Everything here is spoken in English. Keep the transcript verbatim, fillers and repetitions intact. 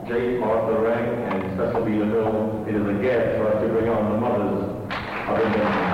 J. Arthur Rank and Cecil B. DeMille, it is a gap for us to bring on the mothers of invention.